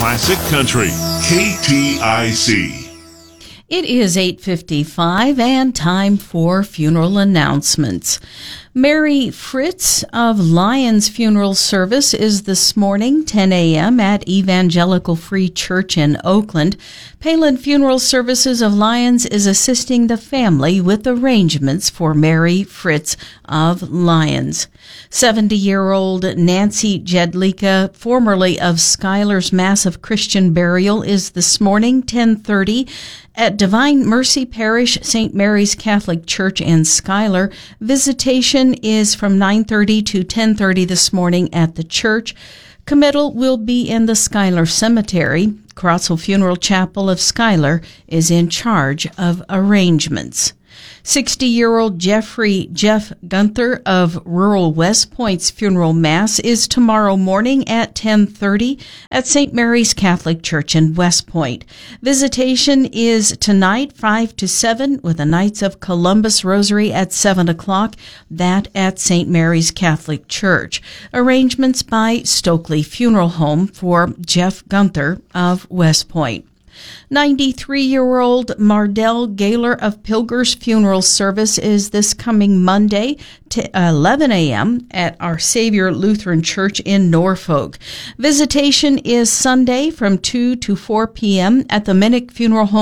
classic country. KTIC. It is 8:55 and time for funeral announcements. Mary Fritz of Lyons Funeral Service is this morning, 10 a.m. at Evangelical Free Church in Oakland. Palin Funeral Services of Lyons is assisting the family with arrangements for Mary Fritz of Lyons. 70-year-old Nancy Jedlicka, formerly of Schuyler's Massive Christian Burial, is this morning, 10:30, at Divine Mercy Parish, St. Mary's Catholic Church in Schuyler. Visitation is from 9:30 to 10:30 this morning at the church. Committal will be in the Schuyler Cemetery. Crossville Funeral Chapel of Schuyler is in charge of arrangements. 60-year-old Jeff Gunther of Rural West Point's funeral mass is tomorrow morning at 10:30 at St. Mary's Catholic Church in West Point. Visitation is tonight 5 to 7 with a Knights of Columbus Rosary at 7 o'clock, that at St. Mary's Catholic Church. Arrangements by Stokely Funeral Home for Jeff Gunther of West Point. 93-year-old Mardell Gaylor of Pilger's Funeral Service is this coming Monday to 11 a.m. at Our Savior Lutheran Church in Norfolk. Visitation is Sunday from 2 to 4 p.m. at the Minnick Funeral Home